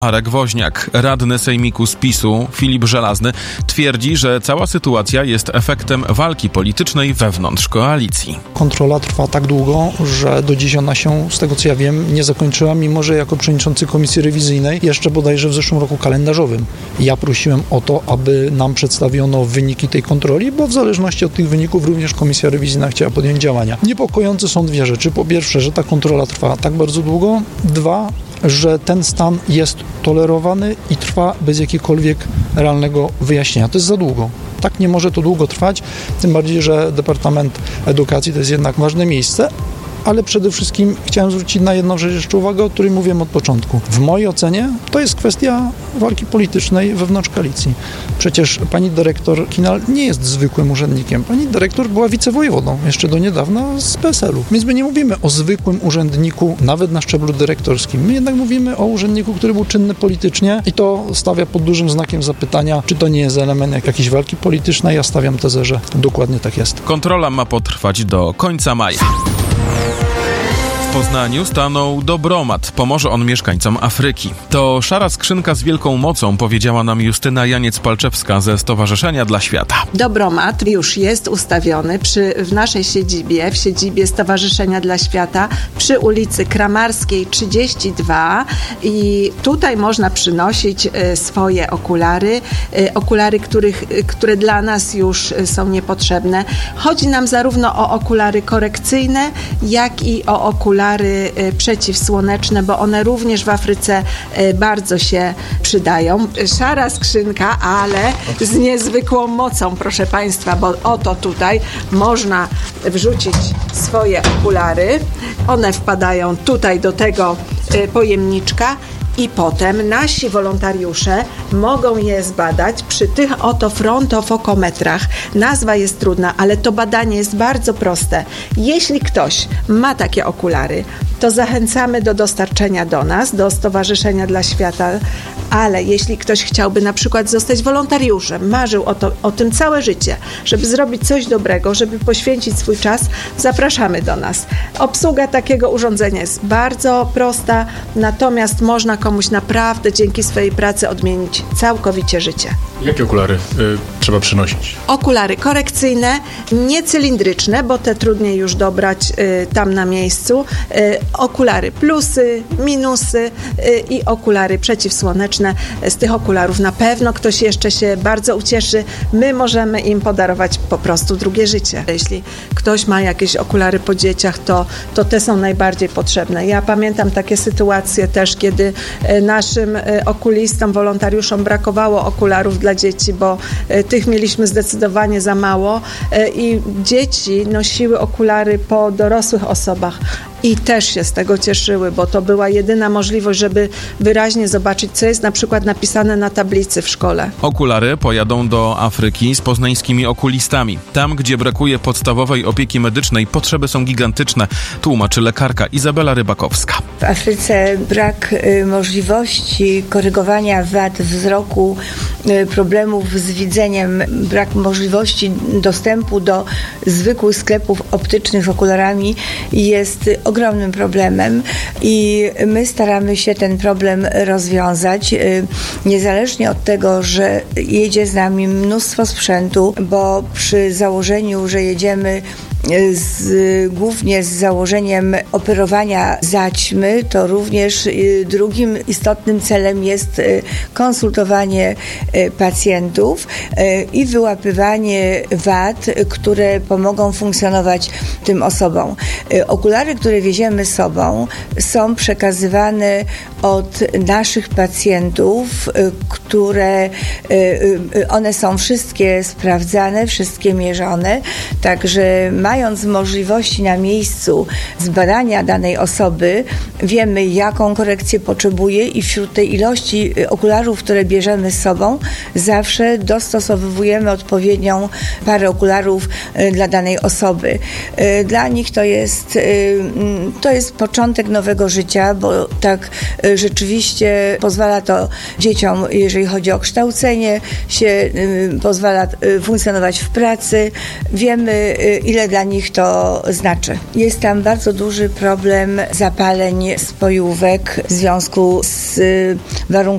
Arek Woźniak, radny sejmiku z PiS-u Filip Żelazny, twierdzi, że cała sytuacja jest efektem walki politycznej wewnątrz koalicji. Kontrola trwa tak długo, że do dziś ona się, z tego co ja wiem, nie zakończyła, mimo że jako przewodniczący komisji rewizyjnej jeszcze bodajże w zeszłym roku kalendarzowym ja prosiłem o to, aby nam przedstawiono wyniki tej kontroli, bo w zależności od tych wyników również komisja rewizyjna chciała podjąć działania. Niepokojące są dwie rzeczy. Po pierwsze, że ta kontrola trwa tak bardzo długo. Dwa, że ten stan jest tolerowany i trwa bez jakiegokolwiek realnego wyjaśnienia. To jest za długo. Tak nie może to długo trwać, tym bardziej, że Departament Edukacji to jest jednak ważne miejsce, ale przede wszystkim chciałem zwrócić na jedną rzecz jeszcze uwagę, o której mówiłem od początku. W mojej ocenie to jest kwestia walki politycznej wewnątrz koalicji. Przecież pani dyrektor Kinal nie jest zwykłym urzędnikiem. Pani dyrektor była wicewojewodą jeszcze do niedawna z PSL-u. Więc my nie mówimy o zwykłym urzędniku, nawet na szczeblu dyrektorskim. My jednak mówimy o urzędniku, który był czynny politycznie i to stawia pod dużym znakiem zapytania, czy to nie jest element jakiejś walki politycznej. Ja stawiam tezę, że dokładnie tak jest. Kontrola ma potrwać do końca maja. W Poznaniu stanął Dobromat. Pomoże on mieszkańcom Afryki. To szara skrzynka z wielką mocą, powiedziała nam Justyna Janiec-Palczewska ze Stowarzyszenia dla Świata. Dobromat już jest ustawiony w naszej siedzibie, w siedzibie Stowarzyszenia dla Świata przy ulicy Kramarskiej 32 i tutaj można przynosić swoje okulary, które dla nas już są niepotrzebne. Chodzi nam zarówno o okulary korekcyjne, jak i o okulary przeciwsłoneczne, bo one również w Afryce bardzo się przydają. Szara skrzynka, ale z niezwykłą mocą, proszę Państwa, bo oto tutaj można wrzucić swoje okulary. One wpadają tutaj do tego pojemniczka i potem nasi wolontariusze mogą je zbadać przy tych oto frontofokometrach. Nazwa jest trudna, ale to badanie jest bardzo proste. Jeśli ktoś ma takie okulary, to zachęcamy do dostarczenia do nas, do Stowarzyszenia dla Świata, ale jeśli ktoś chciałby na przykład zostać wolontariuszem, marzył o tym całe życie, żeby zrobić coś dobrego, żeby poświęcić swój czas, zapraszamy do nas. Obsługa takiego urządzenia jest bardzo prosta, natomiast można komuś naprawdę dzięki swojej pracy odmienić całkowicie życie. Jakie okulary trzeba przynosić? Okulary korekcyjne, niecylindryczne, bo te trudniej już dobrać tam na miejscu. Okulary plusy, minusy i okulary przeciwsłoneczne. Z tych okularów na pewno ktoś jeszcze się bardzo ucieszy. My możemy im podarować po prostu drugie życie. Jeśli ktoś ma jakieś okulary po dzieciach, to te są najbardziej potrzebne. Ja pamiętam takie sytuacje też, kiedy naszym okulistom, wolontariuszom brakowało okularów dla dzieci, bo tych mieliśmy zdecydowanie za mało i dzieci nosiły okulary po dorosłych osobach. I też się z tego cieszyły, bo to była jedyna możliwość, żeby wyraźnie zobaczyć, co jest na przykład napisane na tablicy w szkole. Okulary pojadą do Afryki z poznańskimi okulistami. Tam, gdzie brakuje podstawowej opieki medycznej, potrzeby są gigantyczne, tłumaczy lekarka Izabela Rybakowska. W Afryce brak możliwości korygowania wad wzroku, problemów z widzeniem, brak możliwości dostępu do zwykłych sklepów optycznych z okularami jest ogromnym problemem i my staramy się ten problem rozwiązać, niezależnie od tego, że jedzie z nami mnóstwo sprzętu, bo przy założeniu, że jedziemy głównie z założeniem operowania zaćmy, to również drugim istotnym celem jest konsultowanie pacjentów i wyłapywanie wad, które pomogą funkcjonować tym osobom. Okulary, które wieziemy z sobą, są przekazywane od naszych pacjentów, one są wszystkie sprawdzane, wszystkie mierzone, także mając możliwości na miejscu zbadania danej osoby, wiemy, jaką korekcję potrzebuje i wśród tej ilości okularów, które bierzemy z sobą, zawsze dostosowujemy odpowiednią parę okularów dla danej osoby. Dla nich to jest początek nowego życia, bo tak rzeczywiście pozwala to dzieciom, jeżeli chodzi o kształcenie, pozwala funkcjonować w pracy. Wiemy, ile dla dla nich to znaczy. Jest tam bardzo duży problem zapaleń spojówek w związku z warunkami